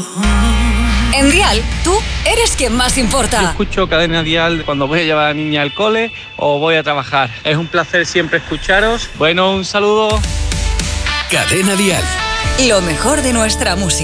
En Dial, tú eres quien más importa. Yo escucho Cadena Dial cuando voy a llevar a la niña al cole o voy a trabajar. Es un placer siempre escucharos. Bueno, un saludo. Cadena Dial. Lo mejor de nuestra música.